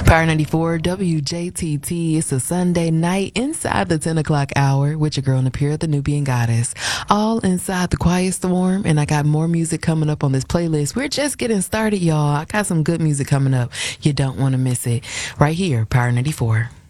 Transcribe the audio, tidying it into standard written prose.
Power 94 WJTT. It's a Sunday night inside the 10 o'clock hour with your girl Napier, the Nubian Goddess. All inside the Quiet Storm, and I got more music coming up on this playlist. We're just getting started, y'all. I got some good music coming up. You don't want to miss it. Right here, Power 94.